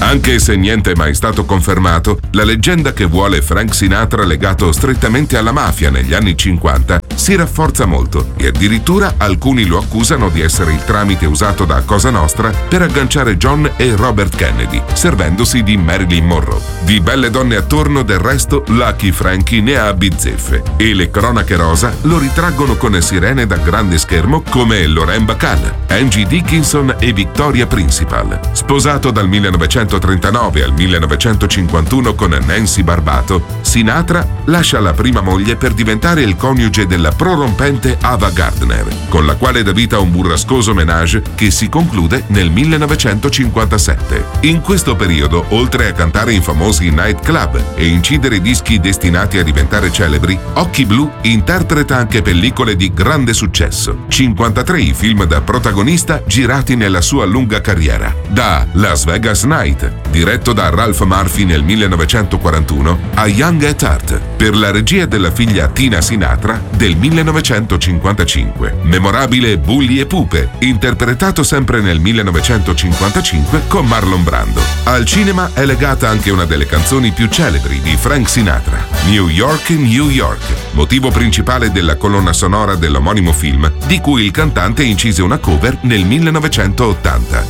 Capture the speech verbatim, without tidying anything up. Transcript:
Anche se niente è mai stato confermato, la leggenda che vuole Frank Sinatra legato strettamente alla mafia negli anni cinquanta si rafforza molto e addirittura alcuni lo accusano di essere il tramite usato da Cosa Nostra per agganciare John e Robert Kennedy, servendosi di Marilyn Monroe. Di belle donne attorno, del resto, Lucky Frankie ne ha a bizzeffe e le cronache rosa lo ritraggono con sirene da grande schermo come Lorraine Bacall, Angie Dickinson e Victoria Principal. Sposato dal millenovecentotrentanove al millenovecentocinquantuno con Nancy Barbato, Sinatra lascia la prima moglie per diventare il coniuge della prorompente Ava Gardner, con la quale dà vita a un burrascoso ménage che si conclude nel millenovecentocinquantasette. In questo periodo, oltre a cantare in famosi nightclub e incidere dischi destinati a diventare celebri, Occhi Blu interpreta anche pellicole di grande successo. cinquantatré i film da protagonista girati nella sua lunga carriera, da Las Vegas Night, diretto da Ralph Murphy nel millenovecentoquarantuno, a Young at Heart, per la regia della figlia Tina Sinatra del millenovecentocinquantacinque. Memorabile Bulli e Pupe, interpretato sempre nel millenovecentocinquantacinque con Marlon Brando. Al cinema è legata anche una delle canzoni più celebri di Frank Sinatra, New York, New York, motivo principale della colonna sonora dell'omonimo film, di cui il cantante incise una cover nel millenovecentottanta.